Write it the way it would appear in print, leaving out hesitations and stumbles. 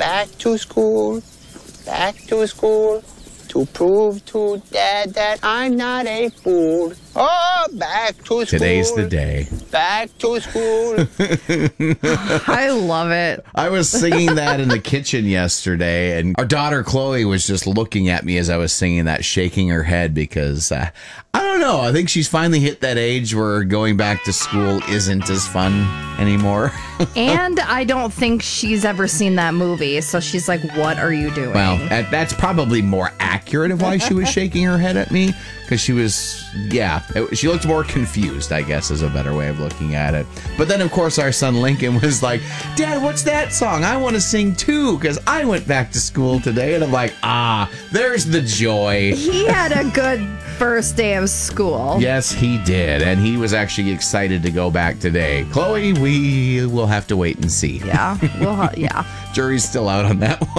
back to school, to prove to Dad that I'm not a fool. Oh, back to school. Today's the day. Back to school. I love it. I was singing that in the kitchen yesterday, and our daughter Chloe was just looking at me as I was singing that, shaking her head because, I don't know, I think she's finally hit that age where going back to school isn't as fun anymore. And I don't think she's ever seen that movie, so she's like, what are you doing? Well, that's probably more accurate of why she was shaking her head at me, because she was, she looked more confused, I guess, is a better way of looking at it. But then, of course, our son Lincoln was like, Dad, what's that song? I want to sing too, because I went back to school today. And I'm like, there's the joy. He had a good first day of school. Yes, he did. And he was actually excited to go back today. Chloe, we will have to wait and see. Yeah. Well, yeah. Jury's still out on that one.